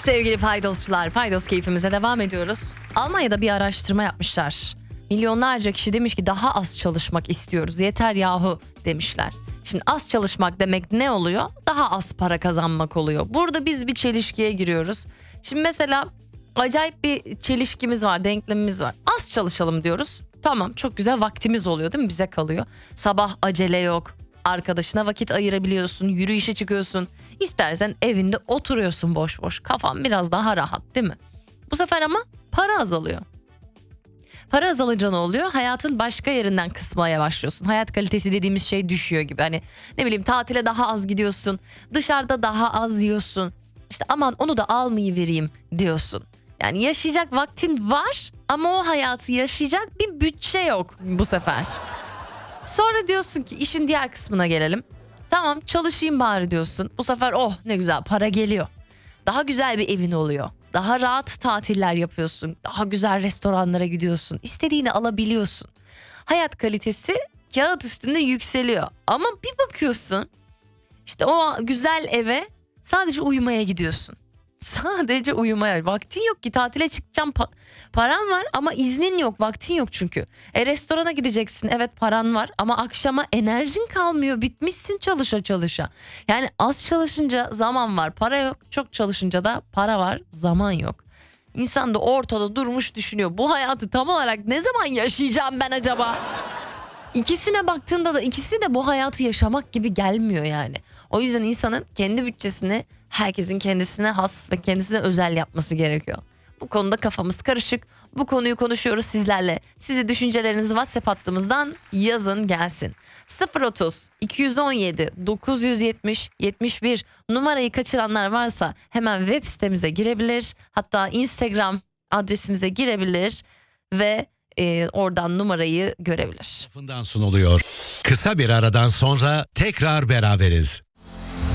Sevgili paydosçular, paydos keyfimize devam ediyoruz. Almanya'da bir araştırma yapmışlar. Milyonlarca kişi demiş ki daha az çalışmak istiyoruz. Yeter yahu demişler. Şimdi az çalışmak demek ne oluyor? Daha az para kazanmak oluyor. Burada biz bir çelişkiye giriyoruz. Şimdi mesela acayip bir çelişkimiz var, denklemimiz var. Az çalışalım diyoruz. Tamam, çok güzel vaktimiz oluyor değil mi? Bize kalıyor. Sabah acele yok. Arkadaşına vakit ayırabiliyorsun, yürüyüşe çıkıyorsun. İstersen evinde oturuyorsun boş boş. Kafan biraz daha rahat değil mi? Bu sefer ama para azalıyor. Para azalınca ne oluyor? Hayatın başka yerinden kısmaya başlıyorsun. Hayat kalitesi dediğimiz şey düşüyor gibi. Hani ne bileyim, tatile daha az gidiyorsun. Dışarıda daha az yiyorsun. İşte aman onu da almayıvereyim diyorsun. Yani yaşayacak vaktin var ama o hayatı yaşayacak bir bütçe yok bu sefer. Sonra diyorsun ki işin diğer kısmına gelelim. Tamam, çalışayım bari diyorsun. Bu sefer oh ne güzel para geliyor. Daha güzel bir evin oluyor. Daha rahat tatiller yapıyorsun. Daha güzel restoranlara gidiyorsun. İstediğini alabiliyorsun. Hayat kalitesi kağıt üstünde yükseliyor. Ama bir bakıyorsun işte o güzel eve sadece uyumaya gidiyorsun. Sadece uyumaya. Vaktin yok ki, tatile çıkacağım, paran var ama iznin yok, vaktin yok çünkü. Restorana gideceksin, evet paran var ama akşama enerjin kalmıyor, bitmişsin çalışa çalışa. Yani az çalışınca zaman var, para yok, çok çalışınca da para var, zaman yok. İnsan da ortada durmuş düşünüyor, bu hayatı tam olarak ne zaman yaşayacağım ben acaba? İkisine baktığında da ikisi de bu hayatı yaşamak gibi gelmiyor yani. O yüzden insanın kendi bütçesini herkesin kendisine has ve kendisine özel yapması gerekiyor. Bu konuda kafamız karışık. Bu konuyu konuşuyoruz sizlerle. Size düşüncelerinizi WhatsApp hattımızdan yazın gelsin. 030 217 970 71 numarayı kaçıranlar varsa hemen web sitemize girebilir. Hatta Instagram adresimize girebilir ve oradan numarayı görebilir. Sunuluyor. Kısa bir aradan sonra tekrar beraberiz.